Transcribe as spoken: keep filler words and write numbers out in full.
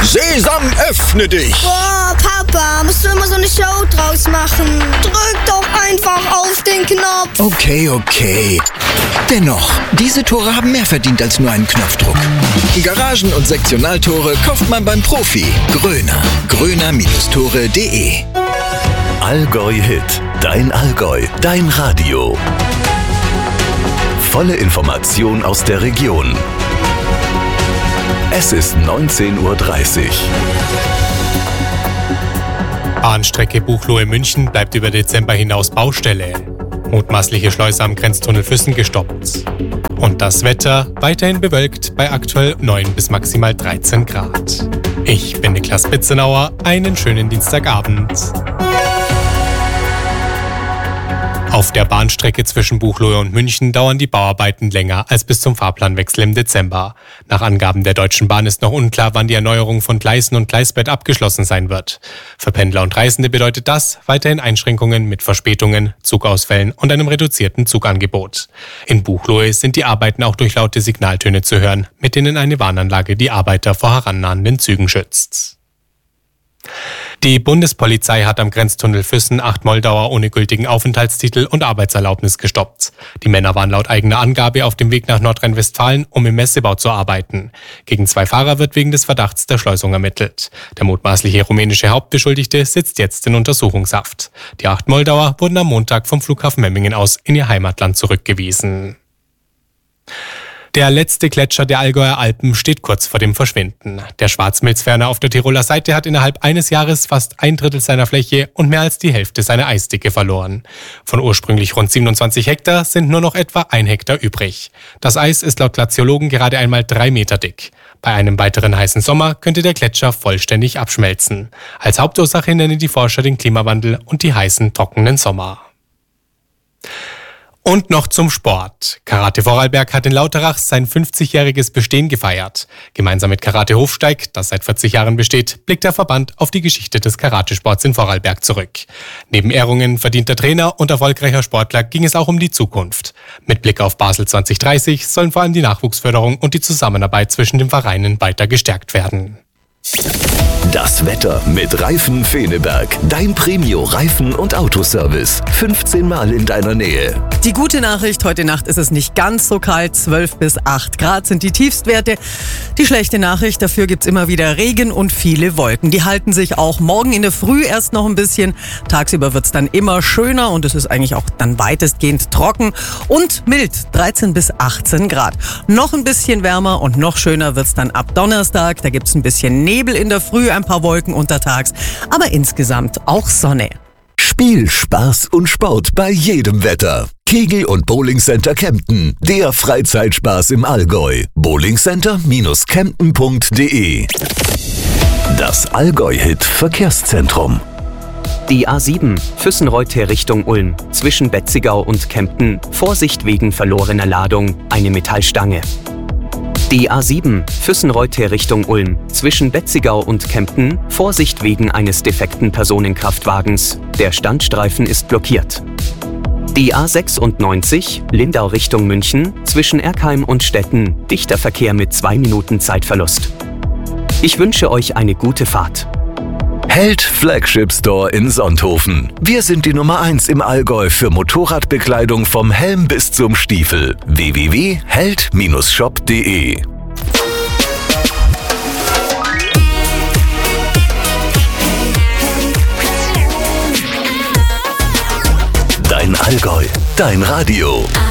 Sesam, öffne dich! Boah, Papa, musst du immer so eine Show draus machen? Drück doch einfach auf den Knopf. Okay, okay. Dennoch, diese Tore haben mehr verdient als nur einen Knopfdruck. Garagen- und Sektionaltore kauft man beim Profi. Gröner. gröner Tore punkt de. Allgäu-Hit. Dein Allgäu. Dein Radio. Volle Information aus der Region. Es ist neunzehn Uhr dreißig. Bahnstrecke Buchloe-München bleibt über Dezember hinaus Baustelle. Mutmaßliche Schleuse am Grenztunnel Füssen gestoppt. Und das Wetter weiterhin bewölkt bei aktuell neun bis maximal dreizehn Grad. Ich bin Niklas Bitzenauer, einen schönen Dienstagabend. Auf der Bahnstrecke zwischen Buchloe und München dauern die Bauarbeiten länger als bis zum Fahrplanwechsel im Dezember. Nach Angaben der Deutschen Bahn ist noch unklar, wann die Erneuerung von Gleisen und Gleisbett abgeschlossen sein wird. Für Pendler und Reisende bedeutet das weiterhin Einschränkungen mit Verspätungen, Zugausfällen und einem reduzierten Zugangebot. In Buchloe sind die Arbeiten auch durch laute Signaltöne zu hören, mit denen eine Warnanlage die Arbeiter vor herannahenden Zügen schützt. Die Bundespolizei hat am Grenztunnel Füssen acht Moldauer ohne gültigen Aufenthaltstitel und Arbeitserlaubnis gestoppt. Die Männer waren laut eigener Angabe auf dem Weg nach Nordrhein-Westfalen, um im Messebau zu arbeiten. Gegen zwei Fahrer wird wegen des Verdachts der Schleusung ermittelt. Der mutmaßliche rumänische Hauptbeschuldigte sitzt jetzt in Untersuchungshaft. Die acht Moldauer wurden am Montag vom Flughafen Memmingen aus in ihr Heimatland zurückgewiesen. Der letzte Gletscher der Allgäuer Alpen steht kurz vor dem Verschwinden. Der Schwarzmilzferner auf der Tiroler Seite hat innerhalb eines Jahres fast ein Drittel seiner Fläche und mehr als die Hälfte seiner Eisdicke verloren. Von ursprünglich rund siebenundzwanzig Hektar sind nur noch etwa ein Hektar übrig. Das Eis ist laut Glaziologen gerade einmal drei Meter dick. Bei einem weiteren heißen Sommer könnte der Gletscher vollständig abschmelzen. Als Hauptursache nennen die Forscher den Klimawandel und die heißen, trockenen Sommer. Und noch zum Sport. Karate Vorarlberg hat in Lauterach sein fünfzigjähriges Bestehen gefeiert. Gemeinsam mit Karate Hofsteig, das seit vierzig Jahren besteht, blickt der Verband auf die Geschichte des Karatesports in Vorarlberg zurück. Neben Ehrungen verdienter Trainer und erfolgreicher Sportler ging es auch um die Zukunft. Mit Blick auf Basel zwanzig dreißig sollen vor allem die Nachwuchsförderung und die Zusammenarbeit zwischen den Vereinen weiter gestärkt werden. Das Wetter mit Reifen Feneberg. Dein Premio-Reifen- und Autoservice. fünfzehn Mal in deiner Nähe. Die gute Nachricht, heute Nacht ist es nicht ganz so kalt. zwölf bis acht Grad sind die Tiefstwerte. Die schlechte Nachricht, dafür gibt's immer wieder Regen und viele Wolken. Die halten sich auch morgen in der Früh erst noch ein bisschen. Tagsüber wird's dann immer schöner und es ist eigentlich auch dann weitestgehend trocken und mild. dreizehn bis achtzehn Grad. Noch ein bisschen wärmer und noch schöner wird's dann ab Donnerstag. Da gibt's ein bisschen Nebel in der Früh, ein paar Wolken untertags, aber insgesamt auch Sonne. Spiel, Spaß und Sport bei jedem Wetter. Kegel- und Bowlingcenter Kempten, der Freizeitspaß im Allgäu. bowlingcenter Bindestrich kempten Punkt de. Das Allgäu-Hit Verkehrszentrum. Die A sieben, Füssen-Reuter Richtung Ulm, zwischen Betzigau und Kempten, Vorsicht wegen verlorener Ladung, eine Metallstange. Die A sieben, Füssen-Reuter Richtung Ulm, zwischen Betzigau und Kempten, Vorsicht wegen eines defekten Personenkraftwagens, der Standstreifen ist blockiert. Die A sechsundneunzig, Lindau Richtung München, zwischen Erkheim und Stetten, dichter Verkehr mit zwei Minuten Zeitverlust. Ich wünsche euch eine gute Fahrt. Held Flagship Store in Sonthofen. Wir sind die Nummer eins im Allgäu für Motorradbekleidung vom Helm bis zum Stiefel. w w w punkt held Bindestrich shop punkt de. Dein Allgäu, dein Radio.